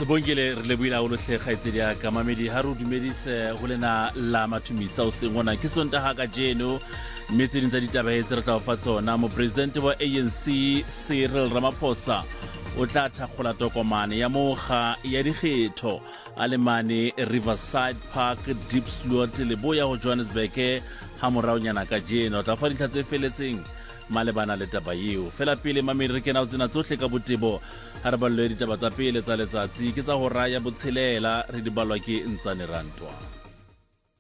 Sebongile re lebohile haholo hle kgaitsedi ya ka mamedi ha re dumedise ho lena la mathumisa o sengona ke Sontaga ka jeno mme tse ding tsa ditaba tse re tla o fa tsona. Mopresidente wa ANC Cyril Ramaphosa o tla thakgola tokomane ya mokga ya dikgetho a le mane Riverside Park Diepsloot Leboya ho Johannesburg ha moraonyana ka jeno o tla fa dintlha tse feletseng malebana le taba eo. Fela pele mamedi re kena o tsena tsohle ka botebo ha re ballo ditaba tsa pele tsa letsatsi ke tsa ho raya botshelela re di balwa ke Ntsane Rantwa.